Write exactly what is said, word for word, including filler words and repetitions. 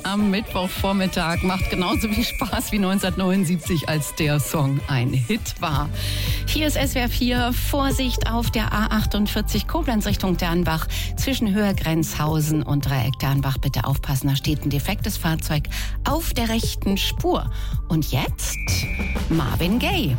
am Mittwochvormittag. Macht genauso viel Spaß wie neunzehnhundertneunundsiebzig, als der Song ein Hit war. Hier ist S W R vier. Vorsicht auf der A achtundvierzig Koblenz Richtung Dernbach. Zwischen Höhergrenzhausen und Dreieck Dernbach bitte aufpassen. Da steht ein defektes Fahrzeug auf der rechten Spur. Und jetzt Marvin Gaye.